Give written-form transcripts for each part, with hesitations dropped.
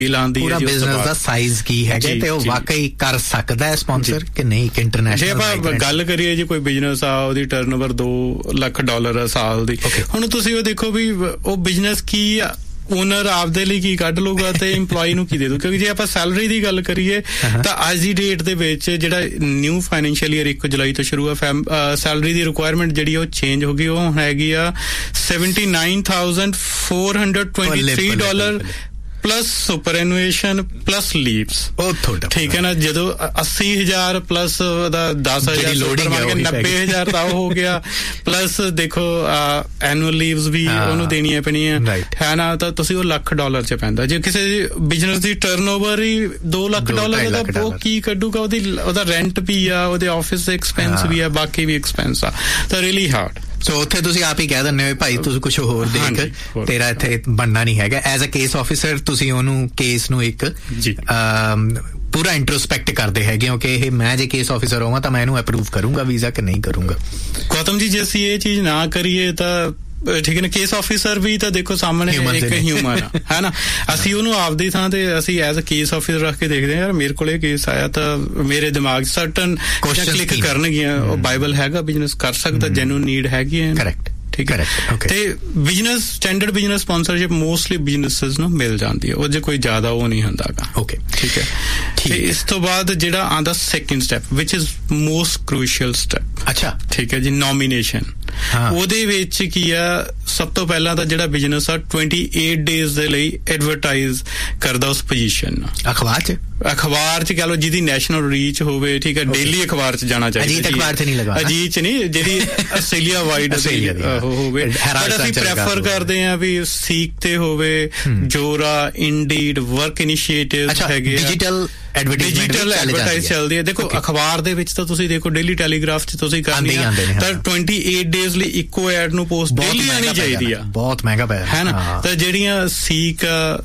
ਪੂਰਾ ਬਿਜ਼ਨਸ ਦਾ ਸਾਈਜ਼ ਕੀ ਹੈਗਾ ਤੇ ਉਹ ਵਾਕਈ ਕਰ ਸਕਦਾ ਹੈ ਸਪਾਂਸਰ ਕਿ ਨਹੀਂ? ਇੱਕ ਇੰਟਰਨੈਸ਼ਨਲ ਜੇ ਆਪਾਂ ਗੱਲ ਕਰੀਏ ਜੀ ਕੋਈ ਬਿਜ਼ਨਸ ਆ ਉਹਦੀ ਟਰਨਓਵਰ $2 ਲੱਖ ਆ ਸਾਲ ਦੀ, ਹੁਣ ਤੁਸੀਂ ਉਹ ਦੇਖੋ ਵੀ ਉਹ ਬਿਜ਼ਨਸ ਕੀ ਆ, ਓਨਰ ਆਪਦੇ ਲਈ ਕੀ ਕੱਢ ਲਊਗਾ ਤੇ EMPLOYE ਨੂੰ ਕੀ ਦੇ ਦੂ? ਕਿਉਂਕਿ ਜੇ ਆਪਾਂ ਸੈਲਰੀ ਦੀ ਗੱਲ ਕਰੀਏ ਤਾਂ ਅੱਜ ਦੀ ਡੇਟ ਦੇ ਵਿੱਚ ਜਿਹੜਾ ਨਿਊ ਫਾਈਨੈਂਸ਼ੀਅਲ ਈਅਰ 1 ਜੁਲਾਈ ਤੋਂ ਸ਼ੁਰੂ ਆ, ਸੈਲਰੀ ਦੀ ਰਿਕੁਆਇਰਮੈਂਟ ਜਿਹੜੀ ਉਹ ਚੇਂਜ ਹੋ ਗਈ, ਉਹ ਹੈਗੀ ਆ $79,423 ਪਲੱਸ ਸੁਪਰਐਨੂਏਸ਼ਨ ਪਲੱਸ ਲੀਵਸ। ਠੀਕ ਹੈ ਨਾ, ਜਦੋਂ 80,000 ਪਲੱਸ ਉਹਦਾ 10,000 90,000 ਤਾਂ ਉਹ ਹੋ ਗਿਆ, ਪਲੱਸ ਦੇਖੋ ਐਨੂਅਲ ਲੀਵਸ ਵੀ ਉਹਨੂੰ ਦੇਣੀਆਂ ਪੈਣੀਆਂ ਹੈ ਨਾ, ਤਾਂ ਤੁਸੀਂ ਉਹ $1 ਲੱਖ 'ਚ ਪੈਂਦਾ। ਜੇ ਕਿਸੇ ਬਿਜ਼ਨਸ ਦੀ ਟਰਨਓਵਰ ਹੀ $2 ਲੱਖ ਦਾ, ਉਹ ਕੀ ਕੱਢੂਗਾ? ਉਹਦਾ ਰੈਂਟ ਵੀ ਆ, ਉਹਦੇ ਆਫਿਸ ਦੇ ਐਕਸਪੈਂਸ ਵੀ ਆ, ਬਾਕੀ ਵੀ ਐਕਸਪੈਂਸ ਆ, ਤਾਂ ਰੀਅਲੀ ਹਾਰਡ। ਸੋ ਉੱਥੇ ਤੁਸੀਂ ਆਪ ਹੀ ਕਹਿ ਦਿੰਦੇ ਹੋ ਭਾਈ ਤੂੰ ਕੁਛ ਹੋਰ ਦੇਖ, ਤੇਰਾ ਇੱਥੇ ਬਣਨਾ ਨਹੀਂ ਹੈਗਾ। ਐਜ਼ ਅ ਕੇਸ ਆਫਿਸਰ ਤੁਸੀਂ ਉਹਨੂੰ ਕੇਸ ਨੂੰ ਇੱਕ ਪੂਰਾ ਇੰਟਰੋਸਪੈਕਟ ਕਰਦੇ ਹੈਗੇ ਹੋ ਕਿ ਇਹ ਮੈਂ ਜੇ ਕੇਸ ਆਫਿਸਰ ਹੋਵਾਂ ਤਾਂ ਮੈਂ ਇਹਨੂੰ ਅਪਰੂਵ ਕਰੂੰਗਾ ਵੀਜ਼ਾ ਕਿ ਨਹੀਂ ਕਰੂੰਗਾ। ਗੌਤਮ ਜੀ, ਜੇ ਅਸੀਂ ਇਹ ਚੀਜ਼ ਨਾ ਕਰੀਏ ਤਾਂ ਠੀਕ ਹੈ ਨਾ, ਕੇਸ ਆਫਿਸਰ ਵੀ ਤਾਂ ਦੇਖੋ ਸਾਹਮਣੇ ਇੱਕ ਹਿਊਮਨ ਆ, ਹੈ ਨਾ। ਅਸੀਂ ਉਹਨੂੰ ਆਪਦੀ ਥਾਂ ਤੇ ਅਸੀਂ ਐਜ਼ ਅ ਕੇਸ ਆਫਿਸਰ ਰੱਖ ਕੇ ਦੇਖਦੇ ਹਾਂ, ਯਾਰ ਮੇਰੇ ਕੋਲ ਇਹ ਕੇਸ ਆਇਆ ਤਾਂ ਮੇਰੇ ਦਿਮਾਗ 'ਚ ਸਰਟਨ ਕਲਿੱਕ ਕਰਨਗੀਆਂ, ਉਹ ਬਾਈਬਲ ਹੈਗਾ, ਬਿਜ਼ਨਸ ਕਰ ਸਕਦਾ, ਜੈਨੂਇਨ ਨੀਡ ਹੈਗੀ ਹੈ। ਕਰੈਕਟ, ਠੀਕ ਹੈ। ਤੇ business standard business sponsorship mostly businesses ਨੂੰ ਮਿਲ ਜਾਂਦੀ ਹੈ, ਉਹ ਜੇ ਕੋਈ ਜ਼ਿਆਦਾ ਉਹ ਨਹੀਂ ਹੁੰਦਾਗਾ। ਓਕੇ, ਠੀਕ ਹੈ। ਤੇ ਇਸ ਤੋਂ ਬਾਅਦ ਜਿਹੜਾ ਆਉਂਦਾ second step which is most crucial step. ਅੱਛਾ, ਠੀਕ ਹੈ ਜੀ, ਨੋਮੀਨੇਸ਼ਨ। ਉਹਦੇ ਵਿੱਚ ਕੀ ਆ, ਸਭ ਤੋਂ ਪਹਿਲਾਂ ਤਾਂ ਜਿਹੜਾ ਬਿਜ਼ਨਸ ਆ 28 ਡੇਜ਼ ਦੇ ਲਈ ਐਡਵਰਟਾਈਜ਼ ਕਰਦਾ ਉਸ ਪੋਜੀਸ਼ਨ ਨੂੰ ਅਖਬਾਰ 'ਚ ਕਹਿ ਲਓ, ਜਿਹਦੀ ਨੈਸ਼ਨਲ ਰੀਚ ਹੋਵੇ। ਠੀਕ ਹੈ, ਡੇਲੀ ਅਖਬਾਰ 'ਚ ਜਾਣਾ ਚਾਹੀਦਾ, ਅਜੀਤ ਅਖਬਾਰ 'ਚ ਨਹੀਂ ਲਗਾਉਣਾ, ਅਜੀਤ 'ਚ ਨਹੀਂ, ਜਿਹਦੀ ਆਸਟ੍ਰੇਲੀਆ ਵਾਈਡ ਹੋਵੇ। ਬਟ ਅਸੀਂ ਪ੍ਰੈਫਰ ਕਰਦੇ ਹਾਂ ਵੀ ਸੀਕ ਤੇ ਹੋਵੇ, ਜੋਰਾ, ਇੰਡੀਡ, ਵਰਕ ਇਨੀਸ਼ੀਏਟਿਵ ਹੈਗੇ, ਡਿਜੀਟਲ ਐਡਵਰਟਾਈਜ਼ ਚੱਲਦੀ ਹੈ। ਦੇਖੋ ਅਖਬਾਰ ਦੇ ਵਿੱਚ ਤਾਂ ਤੁਸੀਂ ਦੇਖੋ ਡੇਲੀ ਟੈਲੀਗ੍ਰਾਫ 'ਚ ਤੁਸੀਂ ਕਰਨੀ ਆ ਤਾਂ 28 ਡੇਜ਼ ਲਈ ਇੱਕੋ ਐਡ ਨੂੰ ਪੋਸਟ ਡੇਲੀ ਆਣੀ ਚਾਹੀਦੀ ਆ, ਬਹੁਤ ਮਹਿੰਗਾ ਪਿਆ ਹੈ ਨਾ। ਤਾਂ ਜਿਹੜੀਆਂ ਸੀਕ,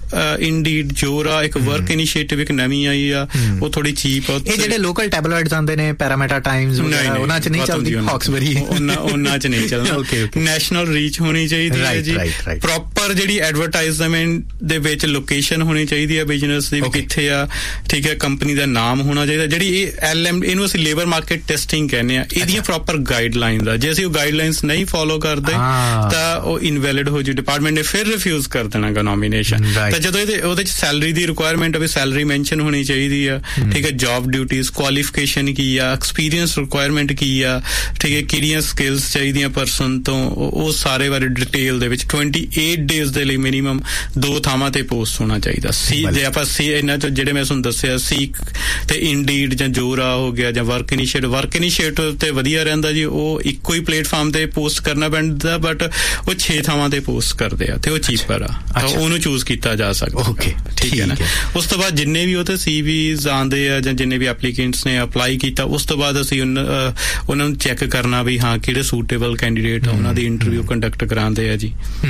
ਇੰਡੀਡ, ਜੋਰਾ, ਇੱਕ ਵਰਕ ਇਨੀਸ਼ੀਏਟਿਵ ਇੱਕ ਨਵੀਂ ਆਈ ਆ, ਉਹ ਥੋੜੀ ਚੀਪ ਆ। ਇਹ ਜਿਹੜੇ ਲੋਕਲ ਟੈਬਲੋਇਡਸ ਆਉਂਦੇ ਨੇ, ਪੈਰਾਮੀਟਰ ਟਾਈਮਸ, ਉਹਨਾਂ 'ਚ ਨਹੀਂ ਚੱਲਦੀ, ਹੌਕਸਬਰੀ ਉਹਨਾਂ 'ਚ ਨਹੀਂ ਚੱਲਣਾ। ਨੈਸ਼ਨਲ ਰੀਚ ਹੋਣੀ ਚਾਹੀਦੀ ਹੈ ਜੀ, ਪ੍ਰੋਪਰ ਜਿਹੜੀ ਐਡਵਰਟਾਈਜ਼ਮੈਂਟ ਦੇ ਵਿੱਚ ਲੋਕੇਸ਼ਨ ਹੋਣੀ ਚਾਹੀਦੀ ਹੈ ਬਿਜ਼ਨਸ ਦੀ, ਕਿੱਥੇ ਆ। ਠੀਕ ਹੈ, ਕੰਪਨੀ ਦਾ ਨਾਮ ਹੋਣਾ ਚਾਹੀਦਾ। ਜਿਹੜੀ ਇਹ ਇਹਨੂੰ ਅਸੀਂ ਲੇਬਰ ਮਾਰਕੀਟ ਟੈਸਟਿੰਗ ਕਹਿੰਦੇ ਆ, ਇਹਦੀਆਂ ਪ੍ਰੋਪਰ ਗਾਈਡਲਾਈਨਸ ਆ। ਜੇ ਅਸੀਂ ਉਹ ਗਾਈਡਲਾਈਨਸ ਨਹੀਂ ਫੋਲੋ ਕਰਦੇ ਤਾਂ ਉਹ ਇਨਵੈਲਿਡ ਹੋ ਜੂ, ਡਿਪਾਰਟਮੈਂਟ ਨੇ ਫਿਰ ਰਿਫਿਊਜ਼ ਕਰ ਦੇਣਾਗਾ ਨੋਮੀਨੇਸ਼ਨ। ਤਾਂ ਜਦੋਂ ਉਹਦੇ ਚ ਸੈਲਰੀ ਦੀ ਰਿਕੁਆਇਰਮੈਂਟ ਵੀ ਸੈਲਰੀ ਮੈਂਸ਼ਨ ਹੋਣੀ ਚਾਹੀਦੀ ਆ। ਠੀਕ ਹੈ, ਜੌਬ ਡਿਊਟੀਜ਼, ਕੁਆਲੀਫਿਕੇਸ਼ਨ ਕੀ ਆ, ਐਕਸਪੀਰੀਅੰਸ ਰਿਕੁਆਇਰਮੈਂਟ ਕੀ ਆ, ਠੀਕ ਹੈ, ਕਿਹੜੀਆਂ ਸਕਿੱਲਸ ਚਾਹੀਦੀਆਂ ਪਰਸਨ ਤੋਂ, ਉਹ ਸਾਰੇ ਬਾਰੇ ਡਿਟੇਲ ਦੇ ਵਿੱਚ 28 ਡੇਜ਼ ਦੇ ਲਈ ਮਿਨੀਮਮ 2 ਥਾਵਾਂ ਤੇ ਪੋਸਟ ਹੋਣਾ ਚਾਹੀਦਾ ਸੀ। ਜੇ ਆਪਾਂ ਇਹਨਾਂ ਚ ਜਿਹੜੇ ਮੈਂ ਤੁਹਾਨੂੰ ਦੱਸਿਆ, ਸੀਕ ਤੇ ਇੰਡੀਡ ਜਾਂ ਜੋਰਾ ਹੋ ਗਿਆ, ਜਾਂ ਵਰਕ ਇਨੀਸ਼ੀਏਟਿਵ ਤੇ ਵਧੀਆ ਰਹਿੰਦਾ ਜੀ, ਉਹ ਇੱਕੋ ਹੀ ਪਲੇਟਫਾਰਮ ਤੇ ਪੋਸਟ ਕਰਨਾ ਪੈਂਦਾ, ਬਟ ਉਹ 6 ਥਾਵਾਂ ਤੇ ਪੋਸਟ ਕਰਦੇ ਆ ਤੇ ਉਹ ਚੀਪਰ ਆ, ਉਹਨੂੰ ਚੂਜ਼ ਕੀਤਾ ਜਾ ਸਕਦਾ। ਠੀਕ ਹੈ ਨਾ। ਉਸ ਤੋਂ ਬਾਅਦ ਜਿੰਨੇ ਵੀ ਉਹ ਤੇ CVs ਆਉਂਦੇ ਆ ਜਾਂ ਜਿੰਨੇ ਵੀ ਐਪਲੀਕੈਂਟਸ ਨੇ ਅਪਲਾਈ ਕੀਤਾ, ਉਸ ਤੋਂ ਬਾਅਦ ਅਸੀਂ ਉਹਨਾਂ ਨੂੰ ਚੈੱਕ ਕਰਨਾ ਵੀ ਹਾਂ ਕਿਹੜੇ ਸੂਟੇਬਲ ਕੈਂਡੀਡੇਟ ਆ, ਉਹਨਾਂ ਦੀ ਇੰਟਰਵਿਊ ਕੰਡਕਟ ਕਰਾਉਂਦੇ ਆ ਜੀ।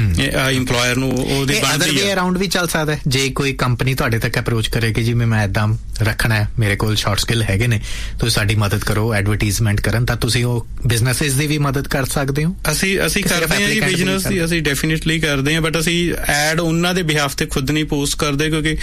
ਇੰਪਲੋਇਰ ਨੂੰ ਉਹਦੀ ਬਣਦੀ ਹੈ। ਅਰਾਊਂਡ ਵੀ ਚੱਲ ਸਕਦਾ ਜੇ ਕੋਈ ਕੰਪਨੀ ਤੁਹਾਡੇ ਤੱਕ ਅਪਰੋਚ ਕਰੇ ਕਿ ਜਿਵੇਂ ਮੈਂ ਏਦਾਂ ਰੱਖਣਾ ਹੈ, ਮੇਰੇ ਕੋਲ ਸ਼ਾਰਟ ਸਕਿੱਲ ਹੈਗੇ ਨੇ, ਤੁਸੀਂ ਸਾਡੀ ਮਦਦ ਕਰੋ ਐਡਵਰਟੀਜ਼ਮੈਂਟ ਕਰਨ, ਤਾਂ ਤੁਸੀਂ ਉਹ ਬਿਜ਼ਨੈਸਿਸ ਦੀ ਵੀ ਮਦਦ ਕਰ ਸਕਦੇ ਹੋ। ਅਸੀਂ ਕਰਦੇ ਹਾਂ ਜੀ ਬਿਜ਼ਨਸ ਦੀ, ਅਸੀਂ ਡੈਫੀਨੇਟਲੀ ਕਰਦੇ ਹਾਂ, ਬਟ ਅਸੀਂ ਐਡ ਉਹਨਾਂ ਦੇ ਬਿਹਾਫ ਤੇ ਖੁਦ ਨਹੀਂ ਪੋਸਟ ਕਰਦੇ ਕਿਉਂਕਿ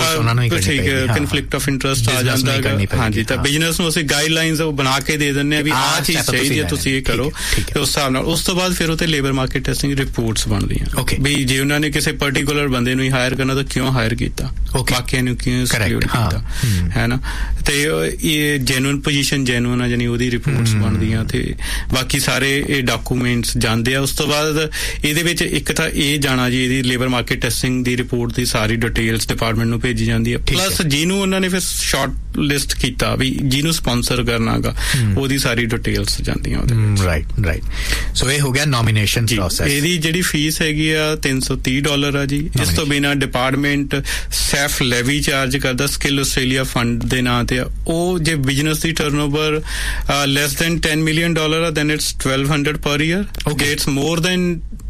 ਕਨਫਲਿਕਟ ਆਫ ਇੰਟਰਸਟ ਆ ਜਾਂਦਾ ਹੈ। ਹਾਂਜੀ, ਤਾਂ ਬਿਜ਼ਨਸ ਨੂੰ ਅਸੀਂ ਗਾਈਡਲਾਈਨਸ ਉਹ ਬਣਾ ਕੇ ਦੇ ਦਿੰਦੇ ਹਾਂ ਵੀ ਆਹ ਚੀਜ਼ ਚਾਹੀਦੀ ਹੈ, ਤੁਸੀਂ ਇਹ ਕਰੋ, ਤੇ ਉਸ ਹਿਸਾਬ ਨਾਲ। ਉਸ ਤੋਂ ਬਾਅਦ ਫਿਰ ਉੱਥੇ ਲੇਬਰ ਮਾਰਕੀਟ ਟੈਸਟਿੰਗ ਰਿਪੋਰਟਸ ਬਣਦੀਆਂ ਵੀ ਜੇ ਉਹਨਾਂ ਨੇ ਕਿਸੇ ਪਰਟੀਕੂਲਰ ਬੰਦੇ ਨੂੰ ਹੀ ਹਾਇਰ ਕਰਨਾ ਤਾਂ ਕਿਉਂ ਹਾਇਰ ਕੀਤਾ, ਬਾਕੀਆਂ ਨੂੰ ਕਿਉਂ ਐਕਸਕਲੂਡ ਕੀਤਾ, ਹੈ ਨਾ। ਤੇ ਇਹ ਜੈਨੂਇਨ ਪੋਜੀਸ਼ਨ ਜੈਨੂਇਨ ਆ, ਜਾਨੀ ਉਹਦੀ ਰਿਪੋਰਟਸ ਬਣਦੀਆਂ ਤੇ ਬਾਕੀ ਸਾਰੇ ਇਹ ਡਾਕੂਮੈਂਟਸ ਜਾਂਦੇ ਆ। ਉਸ ਤੋਂ ਬਾਅਦ ਇਹਦੇ ਵਿੱਚ ਇੱਕ ਤਾਂ ਇਹ ਜਾਣਾ ਜੀ, ਇਹਦੀ ਲੇਬਰ ਮਾਰਕੀਟ ਟੈਸਟਿੰਗ ਦੀ ਰਿਪੋਰਟ ਦੀ ਸਾਰੀ ਡਿਟੇਲਸ ਡਿਪਾਰਟਮੈਂਟ ਨੂੰ ਭੇਜੀ ਜਾਂਦੀ ਹੈ, ਪਲੱਸ ਜਿਹਨੂੰ ਉਹਨਾਂ ਨੇ ਫਿਰ ਸ਼ਾਰਟ ਲਿਸਟ ਕੀਤਾ ਵੀ ਜਿਹਨੂੰ ਸਪਾਂਸਰ ਕਰਨਾਗਾ, ਉਹਦੀ ਸਾਰੀ ਡਿਟੇਲਸ ਜਾਂਦੀਆਂ ਉਹਦੇ ਵਿੱਚ। ਰਾਈਟ। ਸੋ ਇਹ ਹੋ ਗਿਆ ਨੋਮੀਨੇਸ਼ਨ ਪ੍ਰੋਸੈਸ। ਇਹਦੀ ਜਿਹੜੀ ਫੀਸ ਹੈਗੀ ਆ $330 ਆ ਜੀ। ਇਸ ਤੋਂ ਬਿਨਾਂ ਡਿਪਾਰਟਮੈਂਟ ਸੈਫ ਲੈਵੀ ਚਾਰਜ ਕਰਦਾ ਸਕਿੱਲ ਆਸਟ੍ਰੇਲੀਆ ਫੰਡ ਦੇ ਨਾਂ ਤੇ। ਉਹ ਜੇ ਬਿਜ਼ਨਸ ਦੀ ਟਰਨਓਵਰ ਲੈਸ ਦੈਨ $10 million ਆ, then it's $1,200 per year. It's more than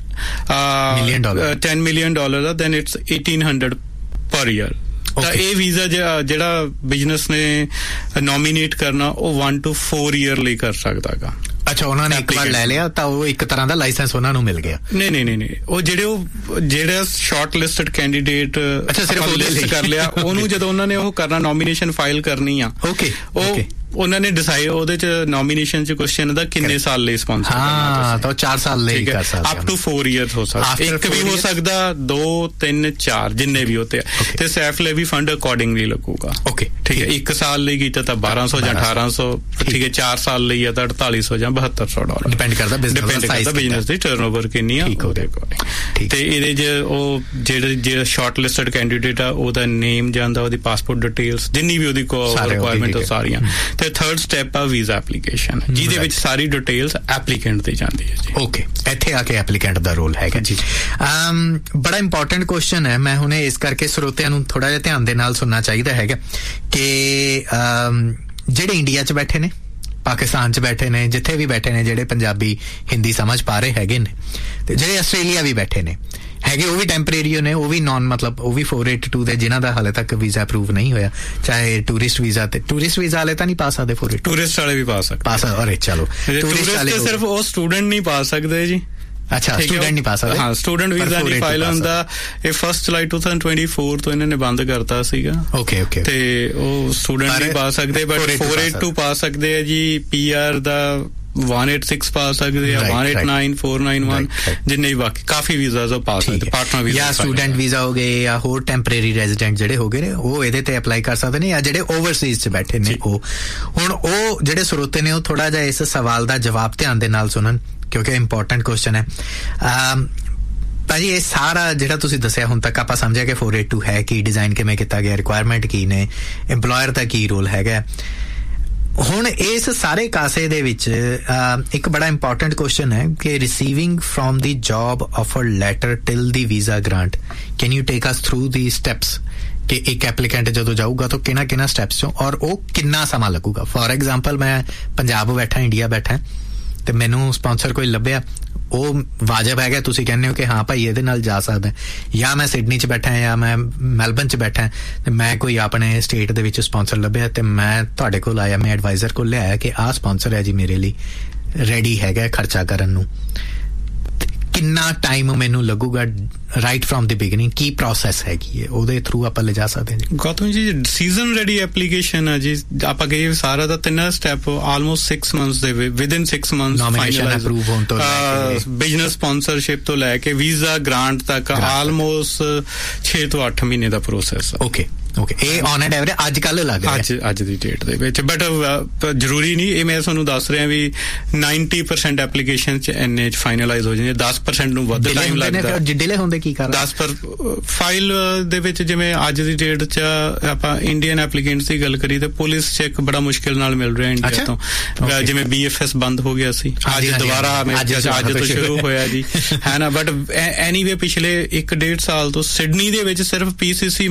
$10 million ਆ, ਦੈਨ ਇਟਸ $1,800 per year. ਤਾਂ ਇਹ ਵੀਜ਼ਾ ਜਿਹੜਾ ਬਿਜ਼ਨਸ ਨੇ ਨੋਮੀਨੇਟ ਕਰਨਾ ਉਹ 1 to 4 year ਲਈ ਕਰ ਸਕਦਾ ਗਾ। ਅੱਛਾ, ਉਹਨਾਂ ਨੇ ਇੱਕ ਵਾਰ ਲੈ ਲਿਆ ਤਾਂ ਉਹ ਇੱਕ ਤਰ੍ਹਾਂ ਦਾ ਲਾਇਸੈਂਸ ਉਹਨਾਂ ਨੂੰ ਮਿਲ ਗਿਆ? ਨਹੀਂ, ਉਹ ਜਿਹੜਾ ਸ਼ਾਰਟ ਲਿਸਟਡ ਕੈਂਡੀਡੇਟ ਲਿਸਟ ਕਰ ਲਿਆ, ਉਹਨੂੰ ਜਦੋਂ ਉਹਨਾਂ ਨੇ ਉਹ ਕਰਨਾ, ਨੋਮੀਨੇਸ਼ਨ ਫਾਈਲ ਕਰਨੀ ਆ, ਉਹਨਾਂ ਨੇ ਡਿਸਾਈਡ ਉਹਦੇ ਚ ਨੋਮੀਨੇਸ਼ਨ ਚ ਕੁਐਸਚਨ ਦਾ ਕਿੰਨੇ ਸਾਲ ਲਈ ਸਪਾਂਸਰ ਕਰਨਾ, ਤਾਂ 4 ਸਾਲ ਲਈ ਕਰ ਸਕਦੇ, ਅਪ ਟੂ 4 ਇਅਰਸ ਹੋ ਸਕਦਾ, ਇੱਕ ਵੀ ਹੋ ਸਕਦਾ, 2, 3, 4 ਜਿੰਨੇ ਵੀ ਹੋਤੇ ਆ। ਤੇ ਸੈਫ ਲੇਵੀ ਫੰਡ ਅਕੋਰਡਿੰਗਲੀ ਲੱਗੂਗਾ। ਠੀਕ ਹੈ, 1 ਸਾਲ ਲਈ ਕੀਤਾ ਤਾਂ 1200 ਜਾਂ 1800, ਠੀਕ ਹੈ, 4 ਸਾਲ ਲਈ ਆ ਤਾਂ 4800 ਜਾਂ $7200, ਡਿਪੈਂਡ ਕਰਦਾ ਬਿਜ਼ਨਸ ਦੀ ਟਰਨਓਵਰ ਕਿੰਨੀ ਆ ਉਹਦੇ ਅਕੋਰਡਿੰਗ। ਤੇ ਇਹਦੇ ਚ ਉਹ ਜਿਹੜਾ ਸ਼ਾਰਟ ਲਿਸਟਡ ਕੈਂਡੀਡੇਟ ਆ, ਉਹਦਾ ਨੇਮ ਜਾਂਦਾ, ਉਹਦੀ ਪਾਸਪੋਰਟ ਡਿਟੇਲਸ, ਜਿੰਨੀ ਵੀ ਉਹਦੀ ਰਿਕੁਆਇਰਮੈਂਟ ਉਹ ਸਾਰੀਆਂ। ਤੇ ਥਰਡ ਸਟੈਪ ਆ ਵੀਜ਼ਾ ਐਪਲੀਕੇਸ਼ਨ, ਜਿਹਦੇ ਵਿੱਚ ਸਾਰੀ ਡਿਟੇਲਸ ਐਪਲੀਕੈਂਟ ਤੇ ਜਾਂਦੀ ਹੈ ਜੀ। ਓਕੇ, ਇੱਥੇ ਆ ਕੇ ਐਪਲੀਕੈਂਟ ਦਾ ਰੋਲ ਹੈਗਾ ਜੀ। ਬੜਾ ਇੰਪੋਰਟੈਂਟ ਕੁਐਸਚਨ ਹੈ, ਮੈਂ ਹੁਣੇ ਇਸ ਕਰਕੇ ਸਰੋਤਿਆਂ ਨੂੰ ਥੋੜਾ ਜਿਹਾ ਧਿਆਨ ਦੇ ਨਾਲ ਸੁਣਨਾ ਚਾਹੀਦਾ ਹੈਗਾ ਕਿ ਜਿਹੜੇ ਇੰਡੀਆ 'ਚ ਬੈਠੇ ਨੇ, ਪਾਕਿਸਤਾਨ 'ਚ ਬੈਠੇ ਨੇ, ਜਿੱਥੇ ਵੀ ਬੈਠੇ ਨੇ, ਜਿਹੜੇ ਪੰਜਾਬੀ ਹਿੰਦੀ ਸਮਝ ਪਾ ਰਹੇ ਹੈਗੇ ਨੇ, ਤੇ ਜਿਹੜੇ ਆਸਟ੍ਰੇਲੀਆ ਵੀ ਬੈਠੇ ਨੇ ਹੈਗੇ, ਉਹ ਵੀ ਟੈਂਪਰੇਰੀ ਨੇ, ਉਹ ਵੀ ਮਤਲਬ ਉਹ ਵੀ 482 ਦੇ, ਜਿਨ੍ਹਾਂ ਦਾ ਹਾਲੇ ਤੱਕ ਵੀਜ਼ਾ ਅਪਰੂਵ ਨਹੀਂ ਹੋਇਆ, ਚਾਹੇ ਟੂਰਿਸਟ ਵੀਜ਼ਾ ਹਾਲੇ ਤਾਂ ਨਹੀਂ ਪਾ ਸਕਦੇ, 482 ਟੂਰਿਸਟ ਵਾਲੇ ਵੀ ਪਾ ਸਕਦੇ। ਅਰੇ ਚਲੋ, ਟੂਰਿਸਟ ਸਿਰਫ ਉਹ ਸਟੂਡੈਂਟ ਨਹੀਂ ਪਾ ਸਕਦੇ ਜੀ। ਅੱਛਾ, ਸਟੂਡੈਂਟ ਨਹੀਂ ਪਾ ਸਕਦੇ। ਹਾਂ, ਸਟੂਡੈਂਟ ਵੀਜ਼ਾ ਨਹੀਂ ਫਾਈਲ ਹੁੰਦਾ। ਇਹ 1 ਜੁਲਾਈ 2024 ਤੋਂ ਇਹਨਾਂ ਨੇ ਬੰਦ ਕਰਤਾ ਸੀਗਾ। ਓਕੇ, ਤੇ ਉਹ ਸਟੂਡੈਂਟ ਨਹੀਂ ਪਾ ਸਕਦੇ, ਬਟ 482 ਪਾ ਸਕਦੇ ਆ ਜੀ। PR ਦਾ 186 ਪਾ ਸਕਦੇ ਆ, 189, 491, ਜਿੰਨੇ ਵੀ ਬਾਕੀ ਕਾਫੀ ਵੀਜ਼ਾਸ ਪਾ ਸਕਦੇ, ਪਾਰਟਨਰ ਵੀਜ਼ਾ ਜਾਂ ਸਟੂਡੈਂਟ ਵੀਜ਼ਾ ਹੋ ਗਏ, ਜਾਂ ਹੋਰ ਟੈਂਪਰੇਰੀ ਰੈਜ਼ੀਡੈਂਟ ਜਿਹੜੇ ਹੋ ਗਏ ਨੇ, ਉਹ ਇਹਦੇ ਤੇ ਅਪਲਾਈ ਕਰ ਸਕਦੇ ਨੇ, ਜਾਂ ਜਿਹੜੇ ਓਵਰਸੀਜ਼ 'ਚ ਬੈਠੇ ਨੇ ਉਹ। ਹੁਣ ਉਹ ਜਿਹੜੇ ਸਰੋਤੇ ਨੇ, ਉਹ ਥੋੜਾ ਜਿਹਾ ਇਸ ਸਵਾਲ ਦਾ ਜਵਾਬ ਧਿਆਨ ਦੇ ਨਾਲ ਸੁਣਨ, ਕਿਉਂਕਿ ਇੰਪੋਰਟੈਂਟ ਕੁਐਸਚਨ ਹੈ। ਭਾਜੀ, ਇਹ ਸਾਰਾ ਜਿਹੜਾ ਤੁਸੀਂ ਦੱਸਿਆ ਹੁਣ ਤੱਕ, ਆਪਾਂ ਸਮਝਿਆ ਕਿ 482 ਹੈ ਕੀ, ਡਿਜ਼ਾਈਨ ਕਿਵੇਂ ਕੀਤਾ ਗਿਆ, ਰਿਕੁਆਇਰਮੈਂਟ ਕੀ ਨੇ, ਏਮਪਲੋਇਰ ਦਾ ਕੀ ਰੋਲ ਹੈਗਾ। ਹੁਣ ਇਸ ਸਾਰੇ ਕਾਸੇ ਦੇ ਵਿੱਚ ਇੱਕ ਬੜਾ ਇੰਪੋਰਟੈਂਟ ਕੁਐਸਚਨ ਹੈ ਕਿ receiving from the job offer letter till the visa grant, can you take us through the steps ਕਿ ਇੱਕ ਐਪਲੀਕੈਂਟ ਜਦੋਂ ਜਾਊਗਾ ਤਾਂ ਕਿਹਨਾਂ ਸਟੈਪਸ ਚੋਂ, ਔਰ ਉਹ ਕਿੰਨਾ ਸਮਾਂ ਲੱਗੂਗਾ? ਫੋਰ ਐਗਜ਼ਾਮਪਲ, ਮੈਂ ਪੰਜਾਬ ਬੈਠਾ, ਇੰਡੀਆ ਬੈਠਾ, ਤੇ ਮੈਨੂੰ ਸਪਾਂਸਰ ਕੋਈ ਲੱਭਿਆ, ਉਹ ਵਾਜਬ ਹੈਗਾ, ਤੁਸੀਂ ਕਹਿੰਦੇ ਹੋ ਕਿ ਹਾਂ ਭਾਈ ਇਹਦੇ ਨਾਲ ਜਾ ਸਕਦਾ, ਜਾਂ ਮੈਂ ਸਿਡਨੀ 'ਚ ਬੈਠਾ, ਜਾਂ ਮੈਂ ਮੈਲਬਨ 'ਚ ਬੈਠਾ, ਤੇ ਮੈਂ ਕੋਈ ਆਪਣੇ ਸਟੇਟ ਦੇ ਵਿੱਚ ਸਪਾਂਸਰ ਲੱਭਿਆ, ਤੇ ਮੈਂ ਤੁਹਾਡੇ ਕੋਲ ਆਇਆ, ਮੈਂ ਐਡਵਾਈਜ਼ਰ ਕੋਲ ਲਿਆਇਆ ਕਿ ਆਹ ਸਪਾਂਸਰ ਹੈ ਜੀ, ਮੇਰੇ ਲਈ ਰੈਡੀ ਹੈਗਾ ਖਰਚਾ ਕਰਨ ਨੂੰ, ਕਿੰਨਾ ਟਾਈਮ ਮੈਨੂੰ ਲੱਗੂਗਾ right from the beginning? Ki process ਹੈਗੀ ਹੈ, ਉਹਦੇ ਥਰੂ ਆਪਾਂ ਲੈ ਜਾ ਸਕਦੇ ਹਾਂ? ਗੌਤਮ ਜੀ, ਸੀਜ਼ਨ ਰੈਡੀ ਐਪਲੀਕੇਸ਼ਨ ਆ ਜੀ, ਆਪਾਂ ਕਹੀਏ ਸਾਰਾ ਦਾ 3 ਸਟੈਪ ਆਲਮੋਸਟ 6 ਮੰਥਸ ਦੇ ਵਿਦਿਨ 6 ਮੰਥਸ ਨੋਮੀਨੇਸ਼ਨ ਅਪਰੂਵ ਹੋਣ ਤੋਂ, ਬਿਜ਼ਨਸ ਸਪਾਂਸਰਸ਼ਿਪ ਤੋਂ ਲੈ ਕੇ ਵੀਜ਼ਾ ਗ੍ਰਾਂਟ ਤੱਕ ਆਲਮੋਸਟ 6 ਤੋਂ 8 ਮਹੀਨੇ ਦਾ ਪ੍ਰੋਸੈਸ। ਓਕੇ, ਇਹ ਔਨ ਐਂਡ ਐਵਰੇਜ ਅੱਜ ਕੱਲ ਲੱਗ ਰਿਹਾ, ਅੱਜ ਦੀ ਡੇਟ ਦੇ ਵਿੱਚ, ਬਟ ਜ਼ਰੂਰੀ ਨਹੀਂ। ਇਹ ਮੈਂ ਤੁਹਾਨੂੰ ਦੱਸ ਰਿਹਾ ਵੀ 90% ਐਪਲੀਕੇਸ਼ਨ ਚ ਇੰਨੇ ਚ ਫਾਈਨਲਾਈਜ਼ ਹੋ ਜਾਂਦੇ, 10% ਨੂੰ ਵੱਧ ਟਾਈਮ ਲੱਗਦਾ। ਡਿਲੇ ਹੁੰਦੇ ਕੀ ਕਾਰਨ? 10 ਫਾਈਲ ਦੇ ਵਿੱਚ, ਜਿਵੇਂ ਅੱਜ ਦੀ ਡੇਟ ਚ ਆਪਾਂ ਇੰਡੀਅਨ ਐਪਲੀਕੈਂਟਸ ਦੀ ਗੱਲ ਕਰੀ, ਤੇ ਪੁਲਿਸ ਚੈੱਕ ਬੜਾ ਮੁਸ਼ਕਿਲ ਨਾਲ ਮਿਲ ਰਿਹਾ ਇੰਡੀਆ ਤੋਂ। ਜਿਵੇਂ BFS ਬੰਦ ਹੋ ਗਿਆ ਸੀ, ਅੱਜ ਦੁਬਾਰਾ ਅੱਜ ਤੋਂ ਸ਼ੁਰੂ ਹੋਇਆ ਜੀ, ਹੈ ਨਾ। ਬਟ ਐਨੀਵੇ ਪਿਛਲੇ 1.5 ਸਾਲ ਤੋਂ ਸਿਡਨੀ ਦੇ ਵਿੱਚ ਸਿਰਫ PCC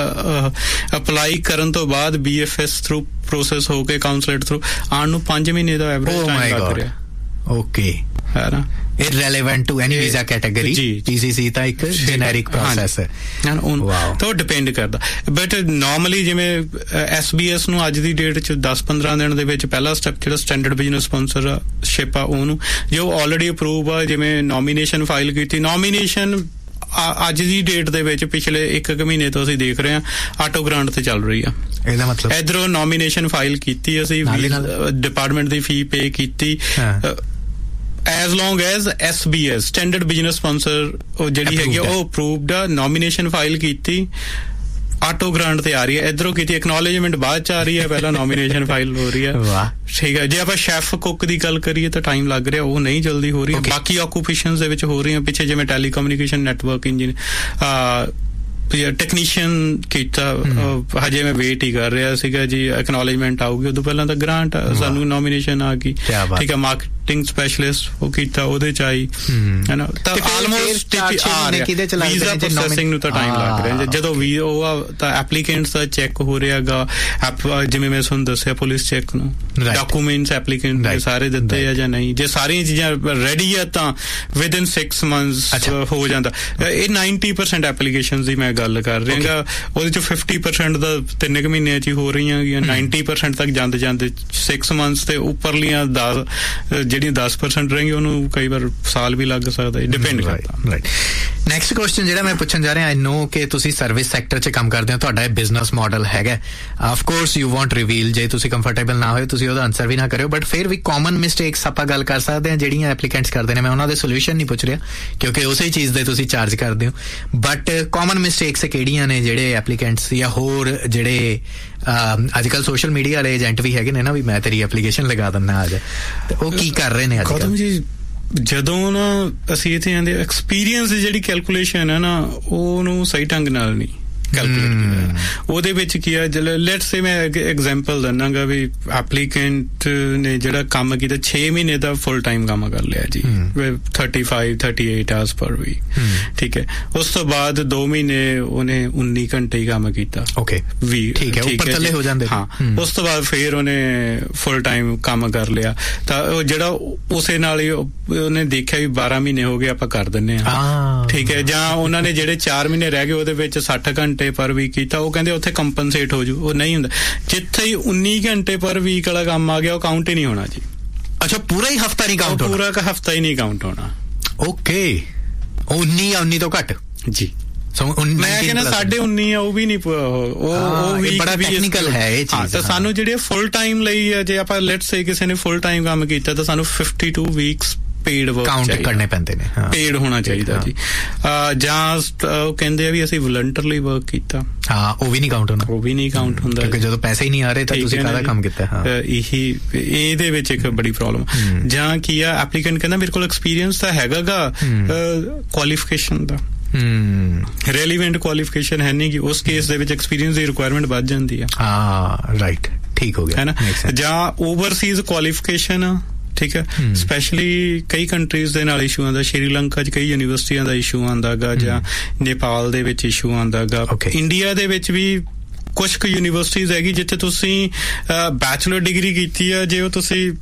ਅਪਲਾਈ ਕਰਨ ਤੋਂ ਬਾਅਦ BFS ਥਰੂ ਪ੍ਰੋਸੈਸ ਹੋ ਕੇ ਕਾਉਂਸਲੇਟ ਥਰੂ ਆਉਣ ਨੂੰ 5 ਮਹੀਨੇ ਦਾ ਐਵਰੇਜ ਟਾਈਮ ਲੱਗ ਰਿਹਾ। ਓਕੇ, ਹੈ ਨਾ। irrelevant to any visa category, GCC ਤਾਂ ਇੱਕ generic process ਹੈ, ਤਾਂ ਉਹ ਡਿਪੈਂਡ ਕਰਦਾ। ਬਟ ਨਾਰਮਲੀ ਜਿਵੇਂ SBS ਨੂੰ ਅੱਜ ਦੀ ਡੇਟ 'ਚ 10-15 ਦਿਨ ਦੇ ਵਿੱਚ ਪਹਿਲਾ ਸਟੈਪ ਜਿਹੜਾ ਸਟੈਂਡਰਡ ਬਿਜ਼ਨਸ ਸਪਾਂਸਰਸ਼ਿਪ ਆ, ਉਹਨੂੰ ਜੋ ਆਲਰੇਡੀ ਅਪਰੂਵ ਆ, ਜਿਵੇਂ ਨੋਮੀਨੇਸ਼ਨ ਫਾਈਲ ਕੀਤੀ, ਨੋਮੀਨੇਸ਼ਨ ਅੱਜ ਦੀ ਡੇਟ ਦੇ ਵਿੱਚ ਪਿਛਲੇ 1 ਮਹੀਨੇ ਤੋਂ ਅਸੀਂ ਦੇਖ ਰਹੇ ਹਾਂ ਆਟੋ ਗ੍ਰਾਂਟ ਤੇ ਚੱਲ ਰਹੀ ਆ। ਇਹਦਾ ਮਤਲਬ ਇਧਰੋਂ ਨੋਮੀਨੇਸ਼ਨ ਫਾਈਲ ਕੀਤੀ, ਅਸੀਂ ਡਿਪਾਰਟਮੈਂਟ ਦੀ ਫੀ ਪੇ ਕੀਤੀ, as long as SBS standard business sponsor ਉਹ ਜਿਹੜੀ ਹੈਗੀ ਉਹ ਅਪਰੂਵਡ ਆ, ਨੋਮੀਨੇਸ਼ਨ ਫਾਈਲ ਕੀਤੀ, ਆਟੋ ਗ੍ਰਾਂਟ ਤੇ ਆ ਰਹੀ ਹੈ। ਇਧਰੋਂ ਕੀਤੀ ਐਕਨੋਲੇਜਮੈਂਟ ਬਾਅਦ ਚ ਆ ਰਹੀ ਹੈ, ਪਹਿਲਾਂ ਨੋਮੀਨੇਸ਼ਨ ਫਾਈਲ ਹੋ ਰਹੀ ਹੈ। ਠੀਕ ਹੈ। ਜੇ ਆਪਾਂ ਸ਼ੈਫ ਕੁੱਕ ਦੀ ਗੱਲ ਕਰੀਏ ਤਾਂ ਟਾਈਮ ਲੱਗ ਰਿਹਾ, ਉਹ ਨਹੀਂ ਜਲਦੀ ਹੋ ਰਹੀ ਹੈ। ਬਾਕੀ ਆਕੂਪੇਸ਼ਨਸ ਦੇ ਵਿੱਚ ਹੋ ਰਹੀਆਂ ਪਿੱਛੇ, ਜਿਵੇਂ ਟੈਲੀਕਮਿਊਨੀਕੇਸ਼ਨ ਨੈਟਵਰਕ ਇੰਜੀਨੀਅਰ, ਟੈਕਨੀਸ਼ੀਅਨ ਕੀਤਾ, ਹਜੇ ਮੈਂ ਵੇਟ ਹੀ ਕਰ ਰਿਹਾ ਸੀਗਾ ਜੀ, ਐਕਨੋਲੇਜਮੈਂਟ ਆਊਗੀ, ਉਦੋਂ ਪਹਿਲਾਂ ਤਾਂ ਗ੍ਰਾਂਟ ਸਾਨੂੰ ਨੋਮੀਨੇਸ਼ਨ ਆ ਗਈ। ਠੀਕ ਹੈ। ਮਾਰਕੀਟਿੰਗ ਸਪੈਸ਼ਲਿਸਟ ਉਹ ਕੀਤਾ, ਉਹਦੇ ਚ ਆਈ, ਹੈ ਨਾ। ਤਾਂ ਆਲਮੋਸਟ ਵੀਜ਼ਾ ਪ੍ਰੋਸੈਸਿੰਗ ਨੂੰ ਤਾਂ ਟਾਈਮ ਲੱਗ ਰਿਹਾ। ਜਦੋਂ ਵੀ ਉਹ ਤਾਂ ਐਪਲੀਕੈਂਟਸ ਦਾ ਚੈੱਕ ਹੋ ਰਿਹਾਗਾ, ਜਿਵੇਂ ਮੈਂ ਤੁਹਾਨੂੰ ਦੱਸਿਆ ਪੁਲਿਸ ਚੈੱਕ ਨੂੰ, ਡਾਕੂਮੈਂਟਸ ਐਪਲੀਕੈਂਟ ਦੇ ਸਾਰੇ ਦਿੱਤੇ ਆ ਜਾਂ ਨਹੀਂ। ਜੇ ਸਾਰੀਆਂ ਚੀਜ਼ਾਂ ਰੈਡੀ ਆ ਤਾਂ ਵਿਦਿਨ 6 ਮੰਥਸ ਹੋ ਜਾਂਦਾ। ਇਹ 90% ਐਪਲੀਕੇਸ਼ਨ ਦੀ ਮੈਂ ਗੱਲ ਕਰ ਰਿਹਾ, ਉਹਦੇ ਚ 50% ਦਾ 3 ਮਹੀਨਿਆਂ ਚ ਹੀ ਹੋ ਰਹੀਆਂ, 90% ਤੱਕ ਜਾਂਦੇ 6 ਮੰਥਸ ਤੇ ਉੱਪਰਲੀਆਂ 10 ਜਿਹੜੀਆਂ 10% ਰਹਿਣਗੀਆਂ ਉਹਨੂੰ ਕਈ ਵਾਰ ਸਾਲ ਵੀ ਲੱਗ ਸਕਦਾ, ਡਿਪੈਂਡ ਕਰਦਾ। ਰਾਈਟ। ਨੈਕਸਟ ਕੁਐਸਚਨ ਜਿਹੜਾ ਮੈਂ ਪੁੱਛਣ ਜਾ ਰਿਹਾ, ਆਈ ਨੋ ਕਿ ਤੁਸੀਂ ਸਰਵਿਸ ਸੈਕਟਰ 'ਚ ਕੰਮ ਕਰਦੇ ਹੋ, ਤੁਹਾਡਾ ਇਹ ਬਿਜ਼ਨਸ ਮਾਡਲ ਹੈਗਾ, of course you want reveal, ਜੇ ਤੁਸੀਂ ਕੰਫਰਟੇਬਲ ਨਾ ਹੋਏ ਤੁਸੀਂ ਉਹਦਾ ਆਨਸਰ ਵੀ ਨਾ ਕਰਿਓ, ਬਟ ਫਿਰ ਵੀ ਕਾਮਨ ਮਿਸਟੇਕਸ ਆਪਾਂ ਗੱਲ ਕਰ ਸਕਦੇ ਹਾਂ ਜਿਹੜੀਆਂ ਐਪਲੀਕੈਂਟਸ ਕਰਦੇ ਨੇ। ਮੈਂ ਉਹਨਾਂ ਦੇ ਸੋਲਿਊਸ਼ਨ ਨਹੀਂ ਪੁੱਛ ਰਿਹਾ ਕਿਉਂਕਿ ਉਸੇ ਚੀਜ਼ ਦੇ ਤੁਸੀਂ ਚਾਰਜ ਕਰਦੇ ਹੋ, ਬਟ ਕਾਮਨ ਮਿਸਟੇਕਸ ਕਿਹੜੀਆਂ ਨੇ ਜਿਹੜੇ ਐਪਲੀਕੈਂਟਸ ਜਾਂ ਹੋਰ ਜਿਹੜੇ ਅੱਜ ਕੱਲ੍ਹ ਸੋਸ਼ਲ ਮੀਡੀਆ ਵਾਲੇ ਏਜੰਟ ਵੀ ਹੈਗੇ ਨੇ ਨਾ, ਵੀ ਮੈਂ ਤੇਰੀ ਐਪਲੀਕੇਸ਼ਨ ਲਗਾ ਦਿੰਦਾ ਅੱਜ, ਤੇ ਉਹ ਕੀ ਕਰ ਰਹੇ ਨੇ ਅੱਜ ਕੱਲ੍ਹ? ਜਦੋਂ ਨਾ ਅਸੀਂ ਇੱਥੇ ਆਉਂਦੇ, ਐਕਸਪੀਰੀਅੰਸ ਦੀ ਜਿਹੜੀ ਕੈਲਕੂਲੇਸ਼ਨ ਹੈ ਨਾ, ਉਹਨੂੰ ਸਹੀ ਢੰਗ ਨਾਲ ਨਹੀਂ ਕੈਲਕੂਲੇਟ। ਉਹਦੇ ਵਿੱਚ ਕੀ ਆ, ਲੈਟਸ ਸੇ ਮੈਂ ਐਗਜ਼ਾਮਪਲ ਦਿੰਨਾਗਾ ਵੀ ਐਪਲੀਕੈਂਟ ਨੇ ਜਿਹੜਾ ਕੰਮ ਕੀਤਾ 6 ਮਹੀਨੇ ਦਾ ਫੁੱਲ ਟਾਈਮ ਕੰਮ ਕਰ ਲਿਆ ਜੀ, 35-38 ਆਵਰਸ ਪਰ ਵੀਕ, ਠੀਕ ਹੈ। ਉਸ ਤੋਂ ਬਾਅਦ 2 ਮਹੀਨੇ ਉਹਨੇ 19 ਘੰਟੇ ਹੀ ਕੰਮ ਕੀਤਾ, ਠੀਕ ਹੈ, ਉੱਪਰ ਥੱਲੇ ਹੋ ਜਾਂਦੇ। ਹਾਂ, ਉਸ ਤੋਂ ਬਾਅਦ ਫਿਰ ਉਹਨੇ ਫੁੱਲ ਟਾਈਮ ਕੰਮ ਕਰ ਲਿਆ, ਤਾਂ ਉਹ ਜਿਹੜਾ ਉਸੇ ਨਾਲ ਹੀ ਉਹਨੇ ਦੇਖਿਆ ਵੀ 12 ਮਹੀਨੇ ਹੋ ਗਏ ਆਪਾਂ ਕਰ ਦਿੰਦੇ ਹਾਂ, ਠੀਕ ਹੈ। ਜਾਂ ਉਹਨਾਂ ਨੇ ਜਿਹੜੇ 4 ਮਹੀਨੇ ਰਹਿ ਗਏ ਉਹਦੇ ਵਿੱਚ 60 ਘੰਟੇ ਪਰ ਵੀਕ ਕੀਤਾ, ਉਹ ਕਹਿੰਦੇ ਉੱਥੇ ਕੰਪਨਸੇਟ ਹੋ ਜੂ, ਉਹ ਨਹੀਂ ਹੁੰਦਾ। ਜਿੱਥੇ ਹੀ 19 ਘੰਟੇ ਪਰ ਵੀਕ ਵਾਲਾ ਕੰਮ ਆ ਗਿਆ ਉਹ ਕਾਊਂਟ ਹੀ ਨਹੀਂ ਹੋਣਾ ਜੀ। ਅੱਛਾ, ਪੂਰਾ ਹੀ ਹਫਤਾ ਨਹੀਂ ਕਾਊਂਟ ਹੋਣਾ? ਪੂਰਾ ਹਫਤਾ ਹੀ ਨਹੀਂ ਕਾਊਂਟ ਹੋਣਾ। ਓਕੇ, 19 ਜਾਂ 19 ਤੋਂ ਘੱਟ ਜੀ। ਮੈਂ ਕਹਿੰਦਾ 19.5 ਆ, ਉਹ ਵੀ ਨਹੀਂ, ਉਹ ਵੀ ਬੜਾ ਟੈਕਨੀਕਲ ਹੈ ਇਹ ਚੀਜ਼। ਤਾਂ ਸਾਨੂੰ ਜਿਹੜੇ ਫੁੱਲ ਟਾਈਮ ਲਈ, ਜੇ ਆਪਾਂ ਲੈਟਸ ਸੇ ਕਿਸੇ ਨੇ ਫੁੱਲ ਟਾਈਮ ਕੰਮ ਕੀਤਾ ਤਾਂ ਸਾਨੂੰ 52 ਵੀਕਸ ਪੇਡ ਵਰਕ ਕਾਊਂਟ ਕਰਨੇ ਪੈਂਦੇ ਨੇ, ਪੇਡ ਹੋਣਾ ਚਾਹੀਦਾ ਜੀ। ਜਾਂ ਉਹ ਕਹਿੰਦੇ ਆ ਵੀ ਅਸੀਂ ਵਲੰਟਰਲੀ ਵਰਕ ਕੀਤਾ, ਉਹ ਵੀ ਨਹੀਂ ਕਾਊਂਟ ਹੋਣਾ, ਉਹ ਵੀ ਨਹੀਂ ਕਾਊਂਟ ਹੁੰਦਾ ਕਿਉਂਕਿ ਜਦੋਂ ਪੈਸੇ ਹੀ ਨਹੀਂ ਆ ਰਹੇ ਤਾਂ ਤੁਸੀਂ ਕਾਹਦਾ ਕੰਮ ਕੀਤਾ। ਇਹਦੇ ਵਿੱਚ ਇੱਕ ਬੜੀ ਪ੍ਰੋਬਲਮ। ਜਾਂ ਕੀ ਆ, ਐਪਲੀਕੈਂਟ ਕਹਿੰਦਾ ਮੇਰੇ ਕੋਲ ਐਕਸਪੀਰੀਅੰਸ ਤਾਂ ਹੈਗਾ ਗਾ, ਕੁਆਲੀਫਿਕੇਸ਼ਨ ਦਾ ਰੈਲੀਵੈਂਟ ਕੁਆਲੀਫਿਕੇਸ਼ਨ ਹੈ ਨਹੀਂ, ਕਿ ਉਸ ਕੇਸ ਦੇ ਵਿੱਚ ਐਕਸਪੀਰੀਅੰਸ ਦੀ ਰਿਕੁਆਇਰਮੈਂਟ ਵੱਧ ਜਾਂਦੀ ਆ। ਰਾਈਟ, ਠੀਕ ਹੋ ਗਿਆ, ਹੈ ਨਾ। ਜਾਂ ਓਵਰਸੀਜ਼ ਕੁਆਲੀਫਿਕੇਸ਼ਨ ਆ, ਠੀਕ ਹੈ। ਸਪੈਸ਼ਲੀ ਕਈ ਕੰਟਰੀਜ਼ ਦੇ ਨਾਲ ਇਸ਼ੂ ਆਉਂਦਾ, ਸ਼੍ਰੀਲੰਕਾ 'ਚ ਕਈ ਯੂਨੀਵਰਸਿਟੀਆਂ ਦਾ ਇਸ਼ੂ ਆਉਂਦਾ ਗਾ, ਜਾਂ ਨੇਪਾਲ ਦੇ ਵਿੱਚ ਇਸ਼ੂ ਆਉਂਦਾ ਗਾ। ਇੰਡੀਆ ਦੇ ਵਿੱਚ ਵੀ ਕੁਛ ਕੁ ਯੂਨੀਵਰਸਿਟੀਜ਼ ਹੈਗੀ ਜਿੱਥੇ ਤੁਸੀਂ ਬੈਚਲਰ ਡਿਗਰੀ ਕੀਤੀ ਆ, ਜੇ ਉਹ ਤੁਸੀਂ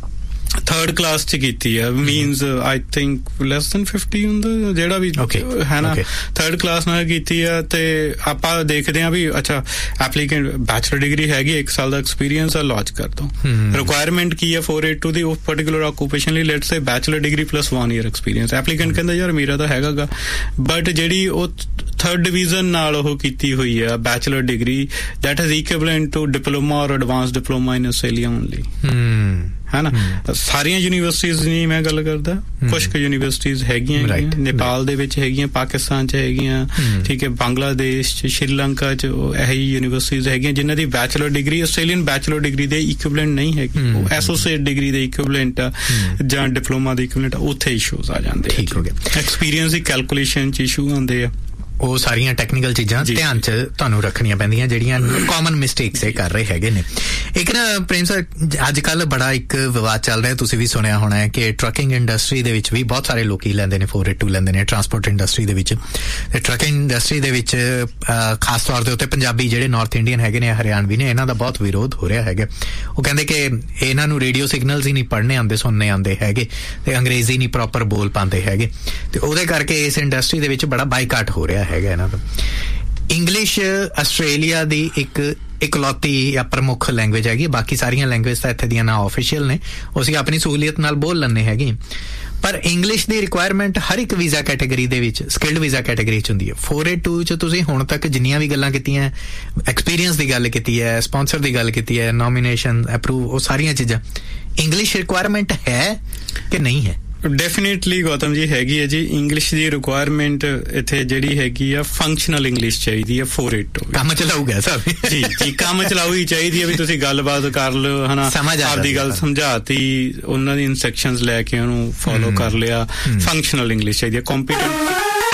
3rd ਕਲਾਸ 'ਚ ਕੀਤੀ ਆ, means I think less than 50 ਹੁੰਦਾ ਜਿਹੜਾ ਵੀ ਹੈ ਨਾ, 3rd ਕਲਾਸ ਨਾਲ ਕੀਤੀ ਆ। ਤੇ ਆਪਾਂ ਦੇਖਦੇ ਹਾਂ ਵੀ ਅੱਛਾ ਐਪਲੀਕੈਂਟ ਬੈਚਲਰ ਡਿਗਰੀ ਹੈਗੀ, 1 ਸਾਲ ਦਾ ਐਕਸਪੀਰੀਅੰਸ ਆ, ਲੌਂਚ ਕਰ ਦੋ। ਰਿਕੁਆਇਰਮੈਂਟ ਕੀ ਆ 482 ਦੀ, ਉਹ ਪਰਟੀਕੂਲਰ ਆਕੂਪੇਸ਼ਨ ਲਈ let's say bachelor degree plus 1 year experience. Applicant ਕਹਿੰਦਾ ਯਾਰ ਮੇਰਾ ਤਾਂ ਹੈਗਾ ਗਾ, ਬਟ ਜਿਹੜੀ ਉਹ 3rd ਡਿਵੀਜ਼ਨ ਨਾਲ ਉਹ ਕੀਤੀ ਹੋਈ ਆ bachelor degree, that is equivalent to diploma ਔਰ advance diploma in Australia only, ਹੈ ਨਾ। ਸਾਰੀਆਂ ਯੂਨੀਵਰਸਿਟੀਜ਼ ਨਹੀਂ ਮੈਂ ਗੱਲ ਕਰਦਾ, ਕੁਛ ਕੁ ਯੂਨੀਵਰਸਿਟੀਜ਼ ਹੈਗੀਆਂ, ਨੇਪਾਲ ਦੇ ਵਿੱਚ ਹੈਗੀਆਂ, ਪਾਕਿਸਤਾਨ 'ਚ ਹੈਗੀਆਂ, ਠੀਕ ਹੈ, ਬੰਗਲਾਦੇਸ਼ 'ਚ, ਸ਼੍ਰੀਲੰਕਾ 'ਚ ਇਹੀ ਯੂਨੀਵਰਸਿਟੀਜ਼ ਹੈਗੀਆਂ ਜਿਨ੍ਹਾਂ ਦੀ bachelor degree Australian bachelor degree ਦੇ ਇਕੁਇਵਲੈਂਟ ਨਹੀਂ ਹੈਗੀ, ਉਹ ਐਸੋਸੀਏਟ ਡਿਗਰੀ ਦੇ ਇਕੁਇਵਲੈਂਟ ਆ ਜਾਂ ਡਿਪਲੋਮਾ ਦੇ ਇਕੁਇਵਲੈਂਟ, ਉੱਥੇ ਇਸ਼ੂਜ਼ ਆ ਜਾਂਦੇ। ਠੀਕ ਹੋ ਗਿਆ। ਐਕਸਪੀਰੀਅੰਸ ਦੀ ਕੈਲਕੂਲੇਸ਼ਨ 'ਚ ਇਸ਼ੂ ਆਉਂਦੇ ਆ। ਉਹ ਸਾਰੀਆਂ ਟੈਕਨੀਕਲ ਚੀਜ਼ਾਂ ਧਿਆਨ 'ਚ ਤੁਹਾਨੂੰ ਰੱਖਣੀਆਂ ਪੈਂਦੀਆਂ ਜਿਹੜੀਆਂ ਕਾਮਨ ਮਿਸਟੇਕਸ ਇਹ ਕਰ ਰਹੇ ਹੈਗੇ ਨੇ। ਇੱਕ ਨਾ ਪ੍ਰੇਮ ਸਰ, ਅੱਜ ਕੱਲ੍ਹ ਬੜਾ ਇੱਕ ਵਿਵਾਦ ਚੱਲ ਰਿਹਾ, ਤੁਸੀਂ ਵੀ ਸੁਣਿਆ ਹੋਣਾ ਹੈ ਕਿ ਟਰੱਕਿੰਗ ਇੰਡਸਟਰੀ ਦੇ ਵਿੱਚ ਵੀ ਬਹੁਤ ਸਾਰੇ ਲੋਕੀ ਲੈਂਦੇ ਨੇ 482 ਲੈਂਦੇ ਨੇ, ਟਰਾਂਸਪੋਰਟ ਇੰਡਸਟਰੀ ਦੇ ਵਿੱਚ। ਤੇ ਟਰੱਕਿੰਗ ਇੰਡਸਟਰੀ ਦੇ ਵਿੱਚ ਖਾਸ ਤੌਰ ਦੇ ਉੱਤੇ ਪੰਜਾਬੀ ਜਿਹੜੇ ਨਾਰਥ ਇੰਡੀਅਨ ਹੈਗੇ ਨੇ, ਹਰਿਆਣਵੀ ਨੇ, ਇਹਨਾਂ ਦਾ ਬਹੁਤ ਵਿਰੋਧ ਹੋ ਰਿਹਾ ਹੈਗਾ। ਉਹ ਕਹਿੰਦੇ ਕਿ ਇਹਨਾਂ ਨੂੰ ਰੇਡੀਓ ਸਿਗਨਲਸ ਹੀ ਨਹੀਂ ਪੜ੍ਹਨੇ ਆਉਂਦੇ, ਸੁਣਨੇ ਆਉਂਦੇ ਹੈਗੇ, ਤੇ ਅੰਗਰੇਜ਼ੀ ਨਹੀਂ ਪ੍ਰੋਪਰ ਬੋਲ ਪਾਉਂਦੇ ਹੈਗੇ, ਤੇ ਉਹਦੇ ਕਰਕੇ ਇਸ ਇੰਡਸਟਰੀ ਦੇ ਵਿੱਚ ਬੜਾ ਬਾਈਕਾਟ ਹੋ ਰਿਹਾ ਹੈਗਾ ਇਹਨਾਂ ਦਾ। ਇੰਗਲਿਸ਼ ਆਸਟ੍ਰੇਲੀਆ ਦੀ ਇੱਕ ਇਕਲੌਤੀ ਜਾਂ ਪ੍ਰਮੁੱਖ ਲੈਂਗੁਏਜ ਹੈਗੀ, ਬਾਕੀ ਸਾਰੀਆਂ ਲੈਂਗੁਏਜ ਤਾਂ ਇੱਥੇ ਦੀਆਂ ਨਾ ਆਫੀਸ਼ੀਅਲ ਨੇ, ਉਹ ਅਸੀਂ ਆਪਣੀ ਸਹੂਲੀਅਤ ਨਾਲ ਬੋਲ ਲੈਂਦੇ ਹੈਗੇ, ਪਰ ਇੰਗਲਿਸ਼ ਦੀ ਰਿਕੁਆਇਰਮੈਂਟ ਹਰ ਇੱਕ ਵੀਜ਼ਾ ਕੈਟੇਗਰੀ ਦੇ ਵਿੱਚ, ਸਕਿਲਡ ਵੀਜ਼ਾ ਕੈਟੇਗਰੀ 'ਚ ਹੁੰਦੀ ਹੈ। 482 'ਚ ਤੁਸੀਂ ਹੁਣ ਤੱਕ ਜਿੰਨੀਆਂ ਵੀ ਗੱਲਾਂ ਕੀਤੀਆਂ, ਐਕਸਪੀਰੀਅੰਸ ਦੀ ਗੱਲ ਕੀਤੀ ਹੈ, ਸਪਾਂਸਰ ਦੀ ਗੱਲ ਕੀਤੀ ਹੈ, ਨੋਮੀਨੇਸ਼ਨ, ਅਪਰੂਵ, ਉਹ ਸਾਰੀਆਂ ਚੀਜ਼ਾਂ, ਇੰਗਲਿਸ਼ ਰਿਕੁਆਇਰਮੈਂਟ ਹੈ ਕਿ ਨਹੀਂ ਹੈ? ਡੈਫੀਨੇਟਲੀ ਗੌਤਮ ਜੀ ਹੈਗੀ ਹੈ ਜੀ। ਇੰਗਲਿਸ਼ ਦੀ ਰਿਕੁਆਇਰਮੈਂਟ ਇੱਥੇ ਜਿਹੜੀ ਹੈਗੀ ਆ, ਫੰਕਸ਼ਨਲ ਇੰਗਲਿਸ਼ ਚਾਹੀਦੀ ਹੈ 482। ਕੰਮ ਚਲਾਊਗਾ ਸਭ ਜੀ ਜੀ, ਕੰਮ ਚਲਾਊ ਹੀ ਚਾਹੀਦੀ ਹੈ ਵੀ ਤੁਸੀਂ ਗੱਲਬਾਤ ਕਰ ਲਓ, ਹਨਾ, ਆਪਦੀ ਗੱਲ ਸਮਝਾਤੀ, ਉਹਨਾਂ ਦੀ ਇਨਸਟਰਕਸ਼ਨਸ ਲੈ ਕੇ ਉਹਨੂੰ ਫੋਲੋ ਕਰ ਲਿਆ। ਫੰਕਸ਼ਨਲ ਇੰਗਲਿਸ਼ ਚਾਹੀਦੀ ਹੈ, ਕੰਪੀਟੈਂਟ